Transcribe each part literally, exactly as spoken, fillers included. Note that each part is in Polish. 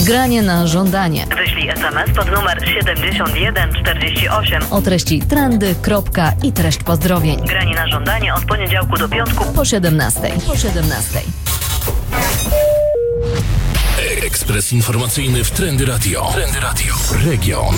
Granie na żądanie. Wyślij es em es pod numer siedemdziesiąt jeden czterdzieści osiem. O treści trendy, kropka i treść pozdrowień. Granie na żądanie od poniedziałku do piątku po siedemnastej. Po siedemnastej. Ekspres informacyjny w Trendy Radio. Trendy Radio. Region.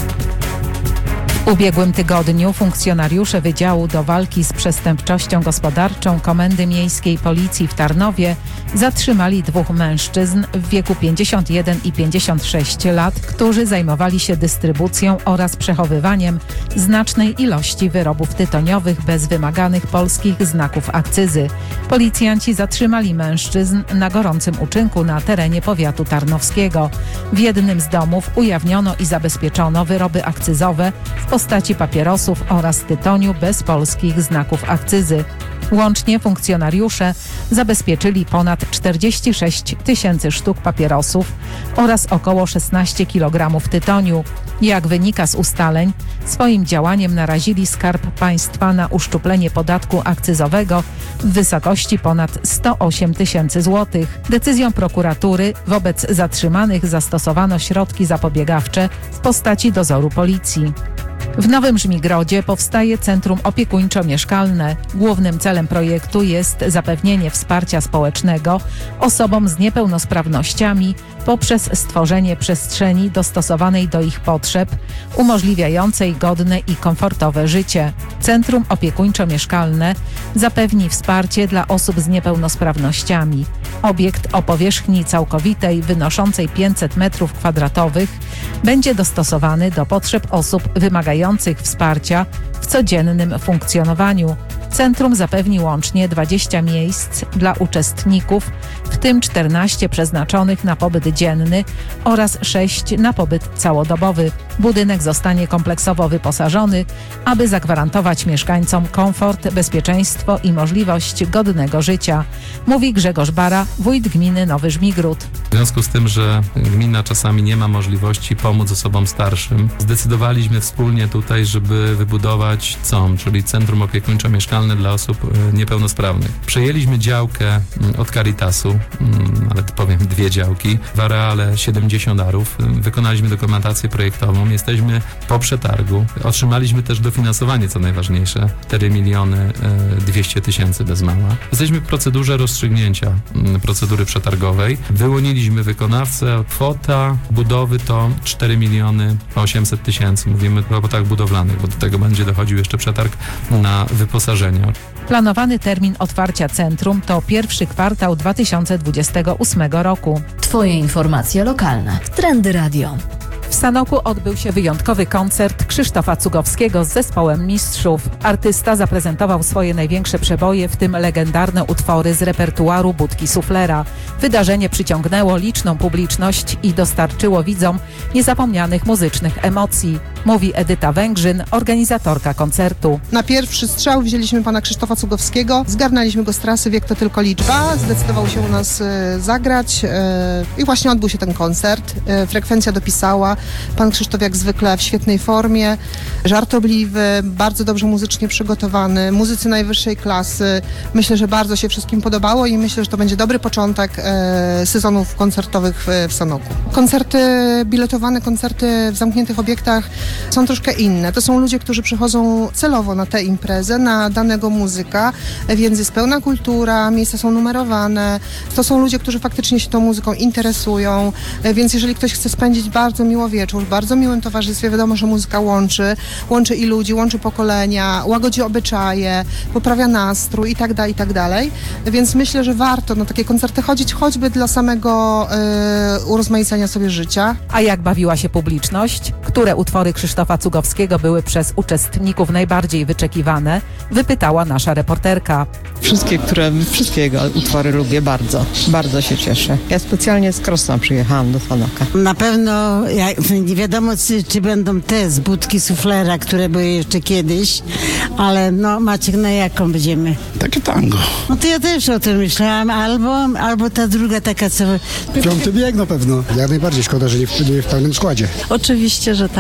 W ubiegłym tygodniu funkcjonariusze Wydziału do Walki z Przestępczością Gospodarczą Komendy Miejskiej Policji w Tarnowie zatrzymali dwóch mężczyzn w wieku pięćdziesiąt jeden i pięćdziesiąt sześć lat, którzy zajmowali się dystrybucją oraz przechowywaniem znacznej ilości wyrobów tytoniowych bez wymaganych polskich znaków akcyzy. Policjanci zatrzymali mężczyzn na gorącym uczynku na terenie powiatu tarnowskiego. W jednym z domów ujawniono i zabezpieczono wyroby akcyzowe w postaci papierosów oraz tytoniu bez polskich znaków akcyzy. Łącznie funkcjonariusze zabezpieczyli ponad czterdzieści sześć tysięcy sztuk papierosów oraz około szesnaście kilogramów tytoniu. Jak wynika z ustaleń, swoim działaniem narazili Skarb Państwa na uszczuplenie podatku akcyzowego w wysokości ponad sto osiem tysięcy złotych. Decyzją prokuratury wobec zatrzymanych zastosowano środki zapobiegawcze w postaci dozoru policji. W Nowym Żmigrodzie powstaje Centrum Opiekuńczo-Mieszkalne. Głównym celem projektu jest zapewnienie wsparcia społecznego osobom z niepełnosprawnościami poprzez stworzenie przestrzeni dostosowanej do ich potrzeb, umożliwiającej godne i komfortowe życie. Centrum Opiekuńczo-Mieszkalne zapewni wsparcie dla osób z niepełnosprawnościami. Obiekt o powierzchni całkowitej wynoszącej pięćset metrów kwadratowych będzie dostosowany do potrzeb osób wymagających wsparcia w codziennym funkcjonowaniu. Centrum zapewni łącznie dwadzieścia miejsc dla uczestników, w tym czternaście przeznaczonych na pobyt dzienny oraz sześć na pobyt całodobowy. Budynek zostanie kompleksowo wyposażony, aby zagwarantować mieszkańcom komfort, bezpieczeństwo i możliwość godnego życia, mówi Grzegorz Bara, wójt gminy Nowy Żmigród. W związku z tym, że gmina czasami nie ma możliwości pomóc osobom starszym, zdecydowaliśmy wspólnie tutaj, żeby wybudować C O M, czyli Centrum Opiekuńczo-Mieszkalne dla osób niepełnosprawnych. Przejęliśmy działkę od Caritasu, nawet powiem dwie działki, w areale siedemdziesiąt arów. Wykonaliśmy dokumentację projektową, jesteśmy po przetargu. Otrzymaliśmy też dofinansowanie, co najważniejsze, cztery miliony dwieście tysięcy bez mała. Jesteśmy w procedurze rozstrzygnięcia procedury przetargowej. Wyłoniliśmy wykonawcę. Kwota budowy to cztery miliony osiemset tysięcy. Mówimy o robotach budowlanych, bo do tego będzie dochodził jeszcze przetarg na wyposażenie. Planowany termin otwarcia centrum to pierwszy kwartał dwa tysiące dwudziestego ósmego roku. Twoje informacje lokalne w Trendy Radio. W Sanoku odbył się wyjątkowy koncert Krzysztofa Cugowskiego z zespołem mistrzów. Artysta zaprezentował swoje największe przeboje, w tym legendarne utwory z repertuaru Budki Suflera. Wydarzenie przyciągnęło liczną publiczność i dostarczyło widzom niezapomnianych muzycznych emocji, mówi Edyta Węgrzyn, organizatorka koncertu. Na pierwszy strzał wzięliśmy pana Krzysztofa Cugowskiego, zgarnęliśmy go z trasy Wiek to tylko liczba, zdecydował się u nas e, zagrać e, i właśnie odbył się ten koncert. E, frekwencja dopisała, pan Krzysztof jak zwykle w świetnej formie, żartobliwy, bardzo dobrze muzycznie przygotowany, muzycy najwyższej klasy. Myślę, że bardzo się wszystkim podobało i myślę, że to będzie dobry początek e, sezonów koncertowych w, w Sanoku. Koncerty biletowane, koncerty w zamkniętych obiektach są troszkę inne. To są ludzie, którzy przychodzą celowo na tę imprezę, na danego muzyka, więc jest pełna kultura, miejsca są numerowane. To są ludzie, którzy faktycznie się tą muzyką interesują, więc jeżeli ktoś chce spędzić bardzo miło wieczór, w bardzo miłym towarzystwie, wiadomo, że muzyka łączy, łączy i ludzi, łączy pokolenia, łagodzi obyczaje, poprawia nastrój i tak dalej, i tak dalej. Więc myślę, że warto na takie koncerty chodzić, choćby dla samego yy, urozmaicenia sobie życia. A jak bawiła się publiczność? Które utwory Krzysztofa Cugowskiego były przez uczestników najbardziej wyczekiwane? Wypytała nasza reporterka. Wszystkie, które, wszystkie jego utwory lubię bardzo. Bardzo się cieszę. Ja specjalnie z Krosna przyjechałam do Sanoka. Na pewno jak, nie wiadomo, czy, czy będą te z Budki Suflera, które były jeszcze kiedyś, ale no Maciek, na jaką będziemy? Takie tango. No to ja też o tym myślałam, albo, albo ta druga taka, co... Piąty bieg na pewno. Jak najbardziej szkoda, że nie w, nie w pełnym składzie. Oczywiście, że tak. Ale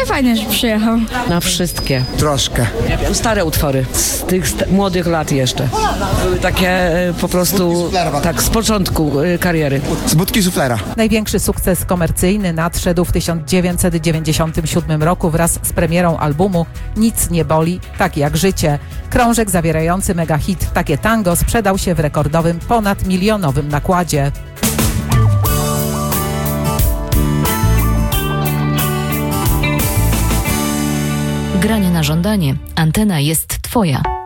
No i fajnie, że przyjechał. Na wszystkie. Troszkę. Stare utwory z tych st- młodych lat jeszcze. Były takie e, po prostu tak z początku e, kariery. Z budki suflera. Największy sukces komercyjny nadszedł w tysiąc dziewięćset dziewięćdziesiątym siódmym roku wraz z premierą albumu Nic nie boli, tak jak życie. Krążek zawierający mega hit Takie tango sprzedał się w rekordowym ponad milionowym nakładzie. Granie na żądanie. Antena jest twoja.